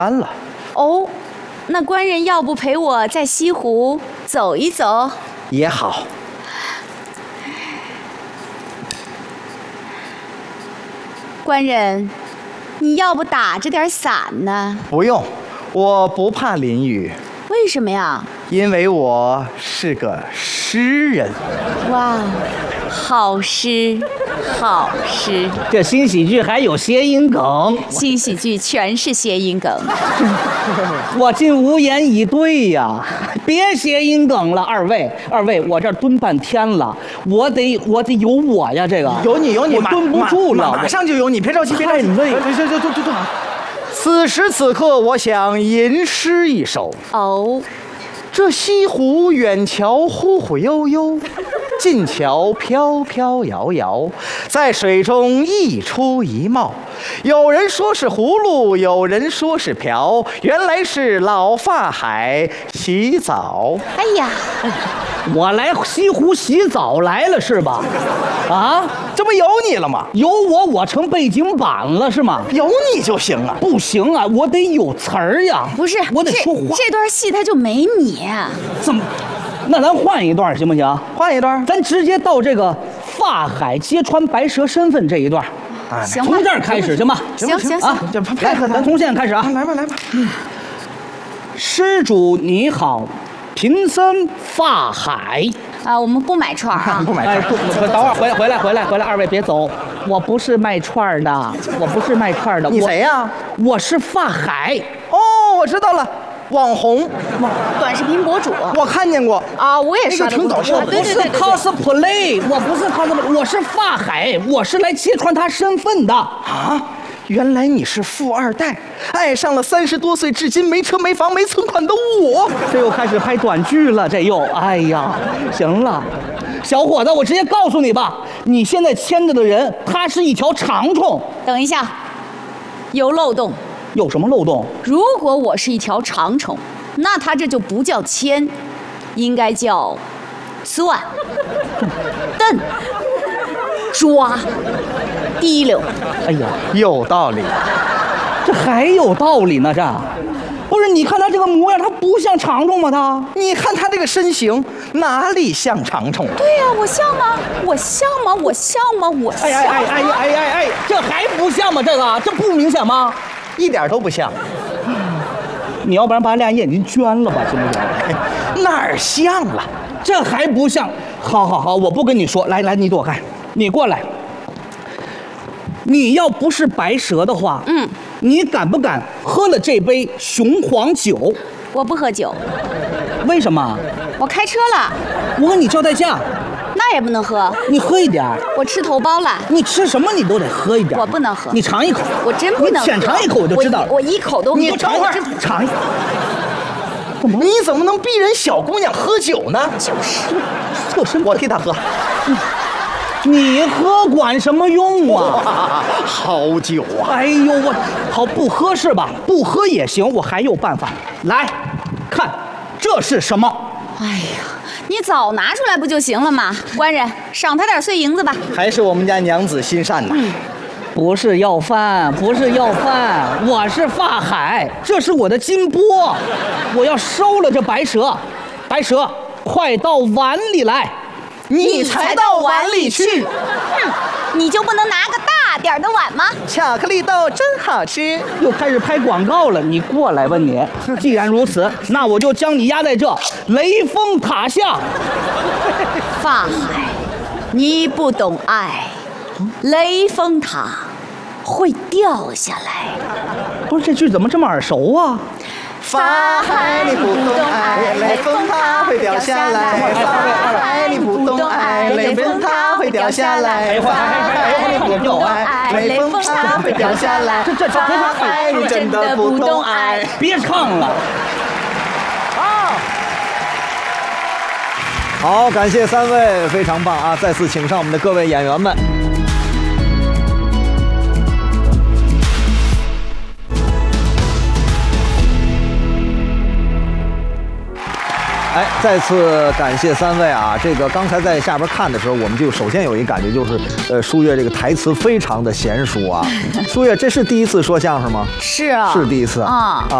安了。 哦，那官人要不陪我在西湖走一走？ 也好。 官人，你要不打着点伞呢？ 不用，我不怕淋雨。 为什么呀？ 因为我是个诗人。 哇，好诗，好诗！ 这新喜剧还有谐音梗， 新喜剧全是谐音梗。 我竟无言以对呀！别谐音梗了，二位，我这儿蹲半天了，我得有我呀，这个有你， 我蹲不住了， 马上就有你，别着急，别着急， 太累了。 坐。此时此刻，我想吟诗一首。 哦。 这西湖远瞧忽忽悠悠，近瞧飘飘摇摇，在水中一出一貌。有人说是葫芦，有人说是瓢，原来是老发海洗澡。 哎呀， 我来西湖洗澡来了是吧？啊， 这不有你了吗？ 有我成背景板了是吗？ 有你就行啊。 不行啊，我得有词儿呀。 不是， 我得说话。 这段戏它就没你。 怎么？那咱换一段行不行？ 换一段， 咱直接到这个法海揭穿白蛇身份这一段。 行， 从这儿开始行吗？ 行啊， 来， 咱从现在开始啊。 来吧。 施主你好，贫僧法海。 啊，我们不买串啊， 不买串。 等会儿回来，二位别走，我不是卖串的， 你谁呀？ 我是法海。 哦，我知道了。网红， 短视频博主， 我看见过啊，我也刷挺搞笑的。 我是 cosplay， 我不是 cosplay， 我是法海，我是来揭穿他身份的啊！原来你是富二代，爱上了30多岁至今没车没房没存款的我。 这又开始拍短剧了，哎呀，行了，小伙子，我直接告诉你吧，你现在牵着的人，他是一条长虫。 等一下，有漏洞。 有什么漏洞？ 如果我是一条长虫，那它这就不叫牵，应该叫钻、蹬、抓、提溜。 哎呀， 有道理， 这还有道理呢，这不是？你看他这个模样，他不像长虫吗？ 你看他这个身形，哪里像长虫？ 对呀，我像吗？我像吗？我像吗？我像。 哎，这还不像吗？这不明显吗？ 一点都不像。 你要不然把俩眼睛捐了吧，行不行？ 哪儿像了？ 这还不像。好，我不跟你说。来，你躲开，你过来。你要不是白蛇的话，你敢不敢喝了这杯雄黄酒？ 我不喝酒。 为什么？ 我开车了。 我给你交代价。 那也不能喝， 你喝一点。 我吃头孢了。 你吃什么你都得喝一点。 我不能喝。 你尝一口。 我真不能喝。 你浅尝一口我就知道了。 我一口都。 你尝一会儿，尝一口。 你怎么能逼人小姑娘喝酒呢？ 就是我替她喝。 你喝管什么用啊？ 好酒啊！ 哎呦我，好不喝是吧？不喝也行，我还有办法。来，看这是什么？ 哎呀，你早拿出来不就行了吗？官人，赏他点碎银子吧。 还是我们家娘子心善呐。 不是要饭，我是法海，这是我的金钵，我要收了这白蛇。白蛇，快到碗里来。 你才到碗里去。 你就不能拿个大点的碗吗？ 巧克力豆真好吃。 又开始拍广告了，你过来吧你。既然如此，那我就将你压在这雷峰塔下。 法海，你不懂爱，雷峰塔会掉下来。 不是，这句怎么这么耳熟啊？ 法海你不懂爱，雷峰塔会掉下来。法海你不懂爱，雷峰塔会掉下来。法海你不懂爱，雷峰塔会掉下来。法海你真的不懂爱。 别唱了。 好，感谢3位，非常棒啊！再次请上我们的各位演员们。 哎，再次感谢3位啊！这个刚才在下边看的时候，我们就首先有一感觉就是，舒月这个台词非常的娴熟啊。舒月，这是第一次说相声吗？ 是啊， 是第一次啊。